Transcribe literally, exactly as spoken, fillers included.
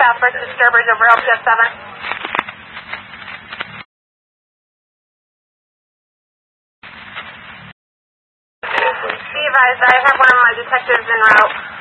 Southwest disturbers over L P S seven. Be advised, I have one of my detectives en route.